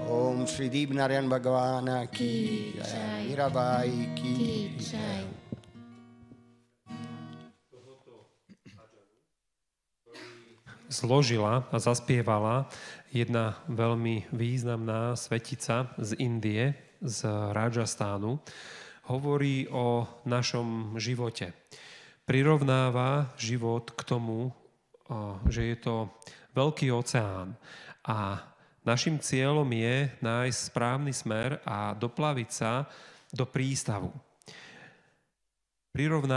ओम श्री दीप नारायण भगवान की जय, मीराबाई की जय। Zložila a zaspievala jedna veľmi významná svetica z Indie, z Rajastánu. Hovorí o našom živote. Prirovnáva život k tomu, že je to veľký oceán a našim cieľom je nájsť správny smer a doplaviť sa do prístavu. Prirovnáva